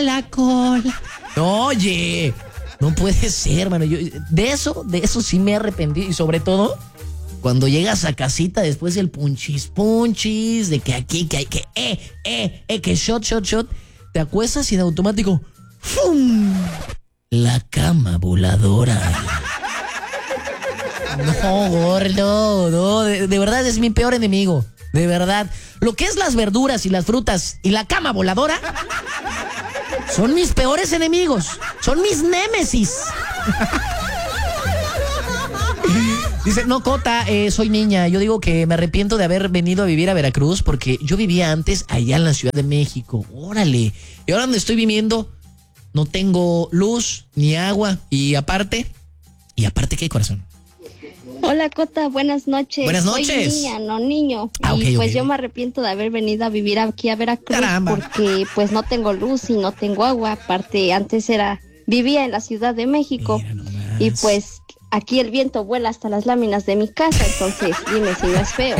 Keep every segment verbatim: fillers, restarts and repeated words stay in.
a la cola. No, oye, no puede ser, mano. Yo, de eso, de eso sí me arrepentí. Y sobre todo, cuando llegas a casita después del punchis, punchis, de que aquí, que hay que, eh, eh, eh, que shot, shot, shot, te acuestas y en automático, ¡fum! La cama voladora. No, gordo, no, de, de verdad es mi peor enemigo. De verdad. Lo que es las verduras y las frutas y la cama voladora son mis peores enemigos. Son mis némesis. Dice, no, Cota, eh, soy niña. Yo digo que me arrepiento de haber venido a vivir a Veracruz porque yo vivía antes allá en la Ciudad de México. Órale. Y ahora donde estoy viviendo no tengo luz ni agua. Y aparte, y aparte, ¿qué, corazón? Hola, Cota, buenas noches. Buenas noches. Soy niña, no niño. Ah, y ok, pues ok. yo me arrepiento de haber venido a vivir aquí a Veracruz. Caramba. Porque pues no tengo luz y no tengo agua. Aparte, antes era, vivía en la Ciudad de México. Mira nomás. Y pues aquí el viento vuela hasta las láminas de mi casa, entonces dime si no es feo.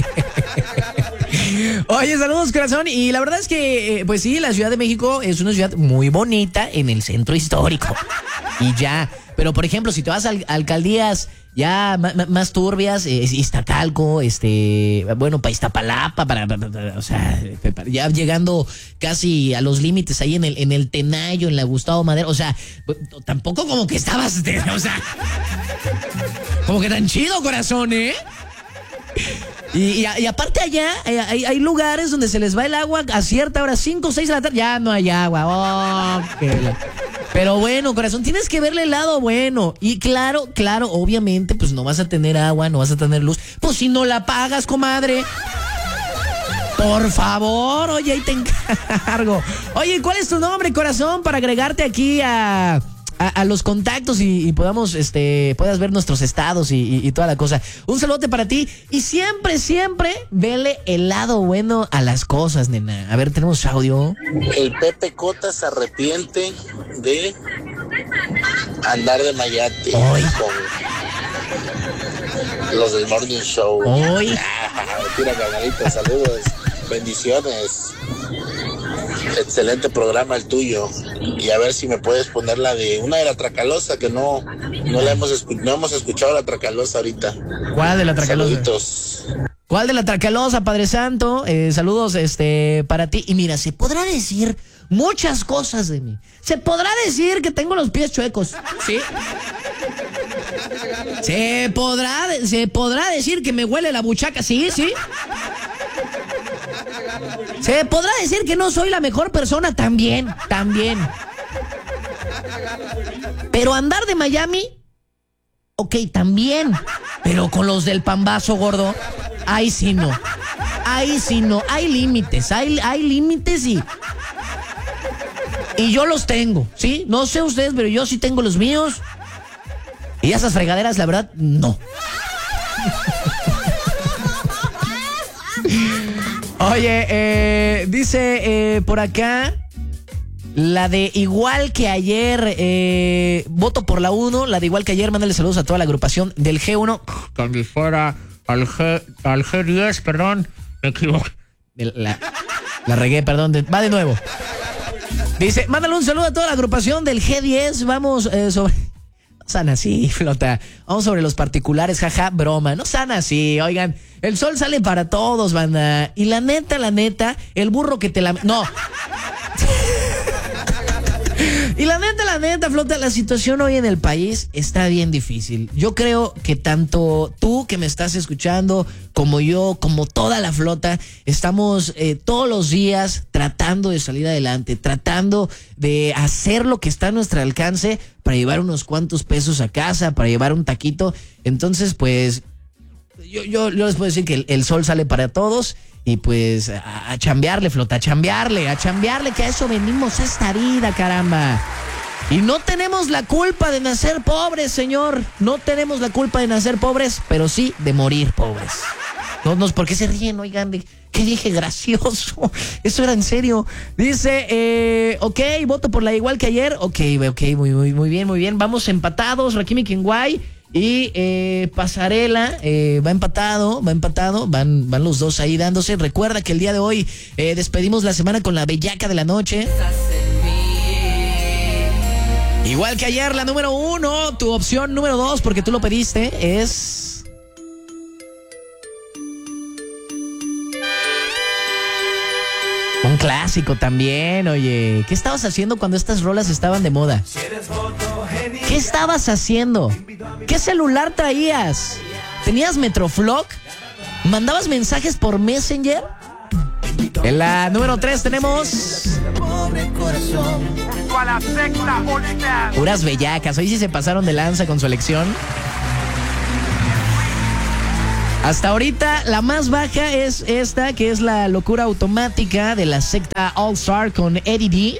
Oye, saludos, corazón. Y la verdad es que, eh, pues sí, la Ciudad de México es una ciudad muy bonita en el centro histórico. Y ya, pero por ejemplo, si te vas a al- alcaldías ya ma- ma- más turbias, eh, Iztacalco, este, bueno, para Iztapalapa, para, para- para- o sea, para- ya llegando casi a los límites ahí en el, en el Tenayo, en la Gustavo Madero, o sea, tampoco como que estabas, o sea, como que tan chido, corazón, ¿eh? Y, y, y aparte allá eh, hay, hay lugares donde se les va el agua a cierta hora, cinco o seis de la tarde, ya no hay agua. Oh, qué la- Pero bueno, corazón, tienes que verle el lado bueno. Y claro, claro, obviamente, pues no vas a tener agua, no vas a tener luz. Pues si no la pagas, comadre. Por favor, oye, ahí te encargo. Oye, ¿cuál es tu nombre, corazón, para agregarte aquí a... A, a los contactos y, y podamos, este, puedas ver nuestros estados y, y, y toda la cosa. Un saludote para ti y siempre, siempre vele el lado bueno a las cosas, nena. A ver, tenemos audio. El Pepe Cota se arrepiente de andar de mayate Hoy. con los del Morning Show. Hoy. Ah, mentira, carnalito, saludos, bendiciones. Excelente programa el tuyo. Y a ver si me puedes poner la de una de la Tracalosa, que no, no la hemos escu- no hemos escuchado la Tracalosa ahorita. ¿Cuál de la Tracalosa? Saluditos. ¿Cuál de la Tracalosa, Padre Santo? Eh, saludos, este, para ti. Y mira, se podrá decir muchas cosas de mí. Se podrá decir que tengo los pies chuecos, ¿sí? Se podrá, se podrá decir que me huele la buchaca, sí, sí. Se podrá decir que no soy la mejor persona, también, también. Pero andar de Miami, ok, también. Pero con los del pambazo, gordo, ahí sí no. Ahí sí no. Hay límites, hay, hay límites y... Y yo los tengo, ¿sí? No sé ustedes, pero yo sí tengo los míos. Y esas fregaderas, la verdad, no. Oye, eh, dice eh, por acá la de igual que ayer, eh, voto por la uno, la de igual que ayer, mándale saludos a toda la agrupación del G uno. Cuando fuera al G, al G diez, perdón, me equivoqué. La, la regué, perdón, de, va de nuevo. Dice, mándale un saludo a toda la agrupación del G diez, vamos eh, sobre... No sean así, flota. Vamos sobre los particulares, jaja, broma. No sean así, oigan. El sol sale para todos, banda. Y la neta, la neta, el burro que te la... No. Y la neta, la neta, flota, la situación hoy en el país está bien difícil. Yo creo que tanto tú que me estás escuchando, como yo, como toda la flota, estamos eh, todos los días tratando de salir adelante, tratando de hacer lo que está a nuestro alcance para llevar unos cuantos pesos a casa, para llevar un taquito. Entonces, pues, yo, yo, yo les puedo decir que el, el sol sale para todos. Y pues a, a chambearle, flota, a chambearle, a chambearle, que a eso venimos a esta vida, caramba. Y no tenemos la culpa de nacer pobres, señor. No tenemos la culpa de nacer pobres, pero sí de morir pobres. No, no, ¿por qué se ríen? Oigan, de, ¿qué dije? Gracioso. Eso era en serio. Dice, eh, ok, voto por la igual que ayer. Ok, ok, muy, muy, muy bien, muy bien. Vamos empatados, Rakimi Kenway. Y eh, Pasarela eh, va empatado, va empatado, van, van los dos ahí dándose. Recuerda que el día de hoy eh, despedimos la semana con la bellaca de la noche. Igual que ayer, la número uno, tu opción número dos, porque tú lo pediste, es... un clásico también, oye. ¿Qué estabas haciendo cuando estas rolas estaban de moda? ¿Qué estabas haciendo? ¿Qué celular traías? ¿Tenías Metroflog? ¿Mandabas mensajes por Messenger? En la número tres tenemos... puras bellacas. Hoy sí se pasaron de lanza con su elección. Hasta ahorita la más baja es esta, que es la locura automática de la secta All Star con Eddie D.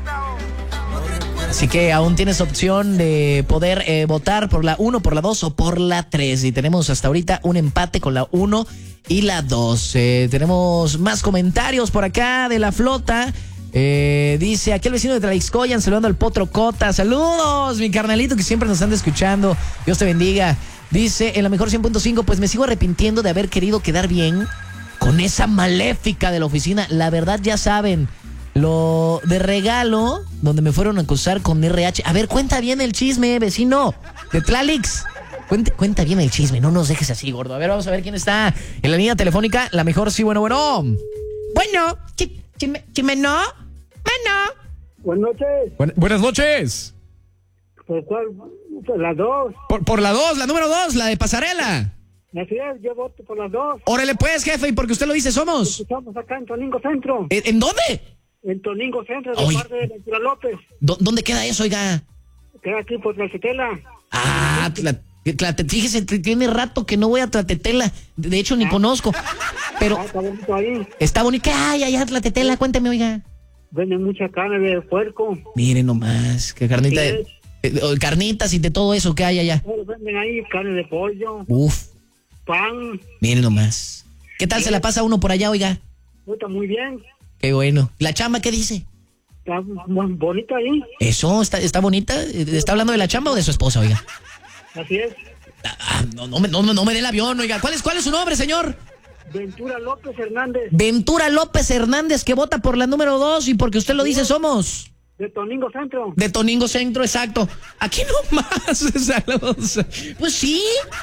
Así que aún tienes opción de poder eh, votar por la uno, por la dos o por la tres. Y tenemos hasta ahorita un empate con la uno y la dos. Eh, tenemos más comentarios por acá de la flota. Eh, dice, aquí el vecino de Tlaixcoyan saludando al Potro Cota. Saludos, mi carnalito que siempre nos anda escuchando. Dios te bendiga. Dice, en la mejor cien punto cinco, pues me sigo arrepintiendo de haber querido quedar bien con esa maléfica de la oficina. La verdad ya saben, lo de regalo, donde me fueron a acusar con R H. A ver, cuenta bien el chisme, vecino de Tlalix. Cuenta, cuenta bien el chisme, no nos dejes así, gordo. A ver, vamos a ver quién está en la línea telefónica. La mejor, sí, bueno, bueno. Bueno, chisme, chisme, no. Bueno. Buenas noches. Buen, buenas noches. ¿Por cuál? Por las dos. Por, por la dos, la número dos, la de Pasarela. Así es, yo voto por las dos. Órale pues, jefe, y porque usted lo dice, somos. Estamos acá en Toningo Centro. ¿En, en dónde? En Toningo Centro, de Oye. parte de Ventura López. ¿Dó- ¿Dónde queda eso, oiga? Queda aquí por Tlaxcala. Ah, Tla- Tla- fíjese, t- tiene rato que no voy a Tlatetela. De de hecho, ni conozco. Pero Ah, está bonito ahí. está bonito. Ay, allá Tlatetela, cuénteme, oiga. Venden mucha carne de puerco. Miren nomás, que carnita de, Sí. eh, oh, carnitas y de todo eso que hay allá. Pero venden ahí carne de pollo, Uf, pan. miren nomás. ¿Qué tal se la pasa uno por allá, oiga? Está muy bien. Qué bueno. ¿La chamba qué dice? Está muy bonito ahí. Eso, está, está bonita. ¿Está hablando de la chamba o de su esposa, oiga? Así es. Ah, no, no, me- no, no me dé el avión, oiga. ¿Cuál es, cuál es su nombre, señor? Ventura López Hernández. Ventura López Hernández, que vota por la número dos, y porque usted lo dice, somos De Toningo Centro. de Toningo Centro, exacto. Aquí nomás, saludos. Pues sí.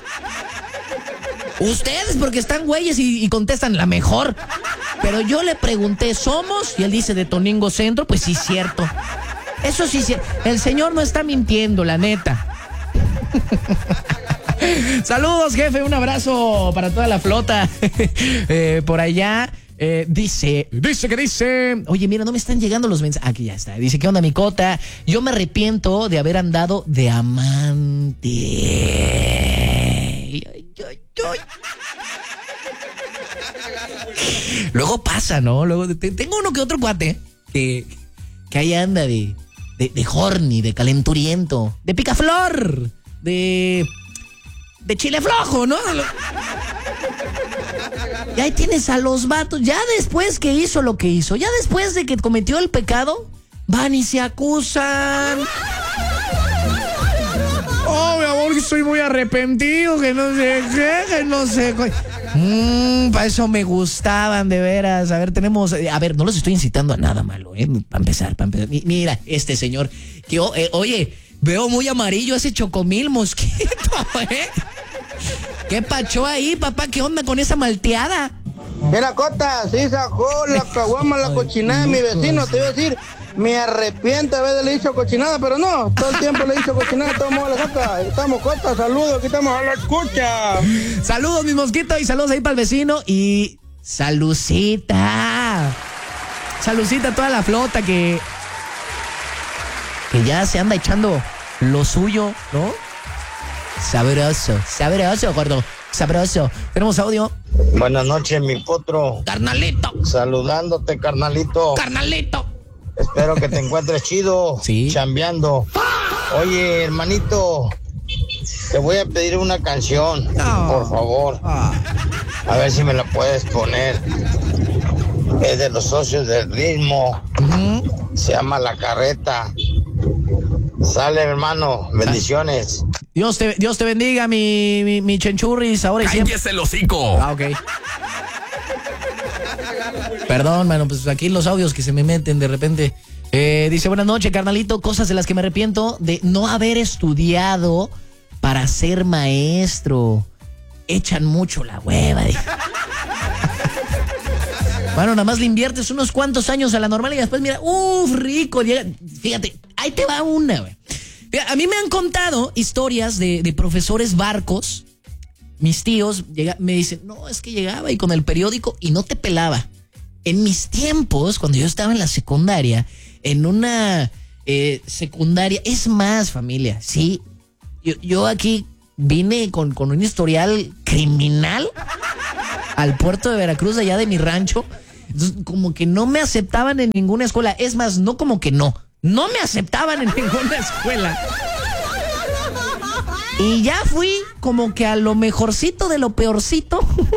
Ustedes porque están güeyes y, y contestan la mejor. Pero yo le pregunté, ¿somos? Y él dice de Toningo Centro, pues sí, cierto. Eso sí, cierto. El señor no está mintiendo, la neta. Saludos, jefe, un abrazo para toda la flota. eh, por allá eh, dice, dice que dice, oye, mira, no me están llegando los mensajes. Aquí ya está. Dice, ¿qué onda, mi cota? Yo me arrepiento de haber andado de amante. Ay, ay, ay, ay. Luego pasa, ¿no? Luego te- tengo uno que otro cuate que, que ahí anda de, de, de horny, de calenturiento, de picaflor, de... de chile flojo, ¿no? Y ahí tienes a los vatos, ya después que hizo lo que hizo, ya después de que cometió el pecado, van y se acusan. Oh, mi amor, que estoy muy arrepentido, que no sé qué, que no sé qué. Mmm, para eso me gustaban, de veras. A ver, tenemos... A ver, no los estoy incitando a nada malo, ¿eh? Para empezar, para empezar. Mi- Mira, este señor, que, oh, eh, oye, veo muy amarillo ese chocomil mosquito, ¿eh? ¿Qué pacho ahí, papá? ¿Qué onda con esa malteada? Mira, Cota, sí sacó la caguama, la cochinada de mi vecino. Te iba a decir, me arrepiento de haberle dicho cochinada, pero no, todo el tiempo le he dicho cochinada, todo el mundo la saca. Estamos, Cota, saludos, aquí estamos a la escucha. Saludos, mi mosquito, y saludos ahí para el vecino. Y salucita. Salucita a toda la flota que... que ya se anda echando lo suyo, ¿no? Sabroso, sabroso, gordo, sabroso. Tenemos audio. Buenas noches, mi potro. Carnalito, Saludándote, carnalito. carnalito. Espero que te encuentres chido. Sí. Chambeando. Oye, hermanito, te voy a pedir una canción, No. por favor. Ah, A ver si me la puedes poner. Es de los socios del ritmo. ujú. Se llama La Carreta. Sale, hermano. Bendiciones. Dios te, Dios te bendiga, mi, mi, mi chenchurris, ahora y siempre. ¡Cállese el hocico! Ah, ok. Perdón, mano, pues aquí los audios que se me meten de repente Eh, dice, buenas noches, carnalito. Cosas de las que me arrepiento de no haber estudiado para ser maestro. Echan mucho la hueva. Bueno, nada más le inviertes unos cuantos años a la normal y después mira, uff, rico. Llega, fíjate, ahí te va una, güey. A mí me han contado historias de, de profesores barcos. Mis tíos llega, me dicen, no, es que llegaba y con el periódico y no te pelaba. En mis tiempos, cuando yo estaba en la secundaria, en una eh, secundaria, es más, familia, sí, yo, yo aquí vine con, con un historial criminal al puerto de Veracruz, allá de mi rancho. Entonces, como que no me aceptaban en ninguna escuela. Es más, no como que no. No me aceptaban en ninguna escuela. Y ya fui como que a lo mejorcito de lo peorcito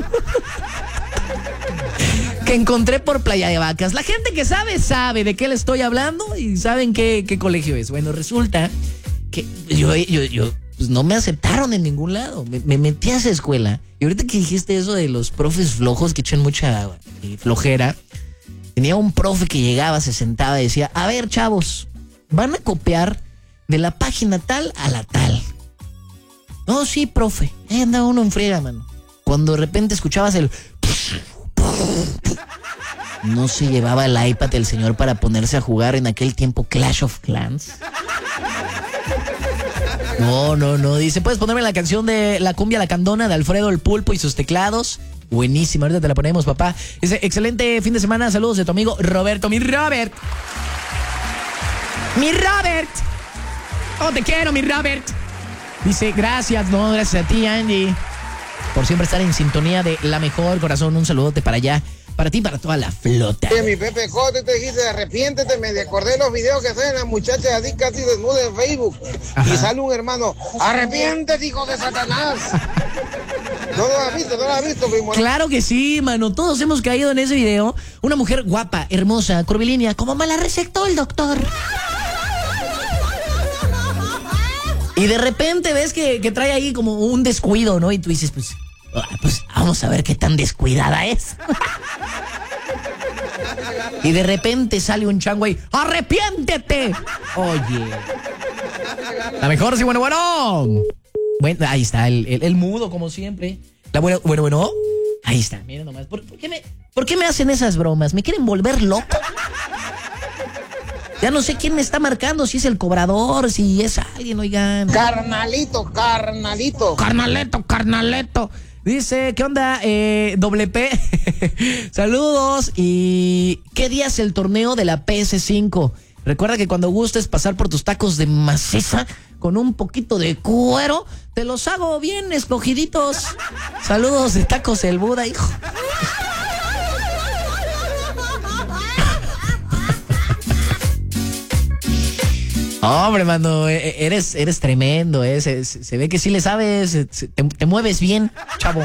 que encontré por Playa de Vacas. La gente que sabe, sabe de qué le estoy hablando y saben qué, qué colegio es. Bueno, resulta que yo, yo, yo pues no me aceptaron en ningún lado. Me, me metí a esa escuela. Y ahorita que dijiste eso de los profes flojos que echan mucha eh, flojera, tenía un profe que llegaba, se sentaba y decía, a ver, chavos, van a copiar de la página tal a la tal. No, sí, profe. Ahí anda uno en friega, mano. Cuando de repente escuchabas el... No se llevaba el iPad el señor para ponerse a jugar en aquel tiempo Clash of Clans. No, no, no. Dice, ¿puedes ponerme la canción de La Cumbia La Candona de Alfredo el Pulpo y sus teclados? Buenísima, ahorita te la ponemos, papá. Dice, excelente fin de semana, saludos de tu amigo Roberto. Mi Robert. Mi Robert. Oh, te quiero, mi Robert. Dice, gracias, no, gracias a ti, Angie, por siempre estar en sintonía de la mejor, corazón. Un saludote para allá, para ti, para toda la flota. Oye, mi Pepe Jote, te dijiste, arrepiéntete, me acordé los videos que hacen las muchachas así casi desnudas en Facebook. Ajá. Y sale un hermano, arrepiéntete, hijo de Satanás. ¿No lo has visto? ¿No lo has visto, primo? Claro que sí, mano, todos hemos caído en ese video. Una mujer guapa, hermosa, curvilínea, como me la recetó el doctor. Y de repente ves que, que trae ahí como un descuido, ¿no? Y tú dices, pues, pues vamos a ver qué tan descuidada es. Y de repente sale un chango ahí, ¡arrepiéntete! Oye. La mejor, sí, bueno, bueno. Bueno, ahí está, el, el, el mudo, como siempre. La buena, bueno, bueno. Ahí está, mira nomás. ¿Por, por, qué me, ¿Por qué me hacen esas bromas? ¿Me quieren volver loco? Ya no sé quién me está marcando, si es el cobrador, si es alguien, oigan. Carnalito, carnalito. Carnaleto, carnaleto. Dice, ¿qué onda? Eh, doble P. Saludos. ¿Y qué día es el torneo de la P S cinco? Recuerda que cuando gustes pasar por tus tacos de maciza con un poquito de cuero, te los hago bien escogiditos. Saludos de Tacos el Buda, hijo. Hombre, mano, eres, eres tremendo, ¿eh? Se, se ve que sí le sabes, te, te mueves bien, chavo.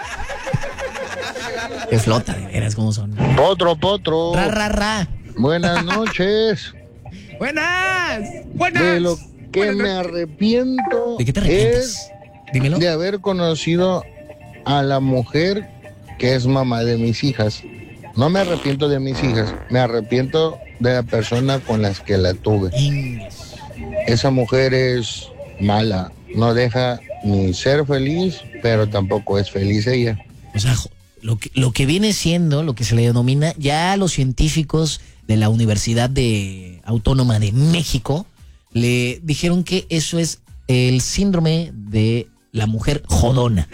Qué flota, de veras, ¿cómo son? Potro, potro. Ra, ra, ra. Buenas noches. Buenas, buenas. De lo que buenas me arrepiento. ¿De qué te arrepientes? Es Dímelo. De haber conocido a la mujer que es mamá de mis hijas. No me arrepiento de mis hijas, me arrepiento de la persona con las que la tuve. Esa mujer es mala, no deja ni ser feliz, pero tampoco es feliz ella. O sea, lo que, lo que viene siendo, lo que se le denomina, ya los científicos de la Universidad de Autónoma de México le dijeron que eso es el síndrome de la mujer jodona.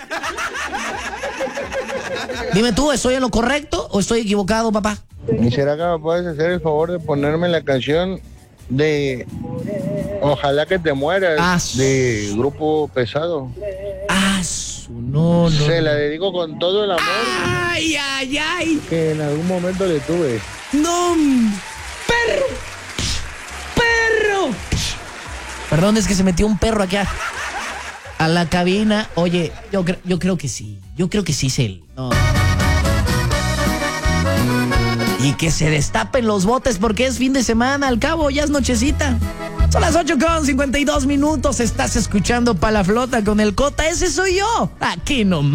Dime tú, ¿estoy en lo correcto o estoy equivocado, papá? ¿Y será que me puedes hacer el favor de ponerme la canción de Ojalá que te mueras, ah, de Grupo Pesado? Ah, su, no, no. Se la dedico con todo el amor. Ay, ay, ay. Que en algún momento le tuve. No, perro, perro. Perdón, es que se metió un perro acá a la cabina. Oye, yo, yo creo que sí, yo creo que sí es él. No. Y que se destapen los botes porque es fin de semana, al cabo ya es nochecita. Son las ocho con cincuenta y dos minutos, estás escuchando Pa' la Flota con el Cota, ese soy yo, aquí nomás.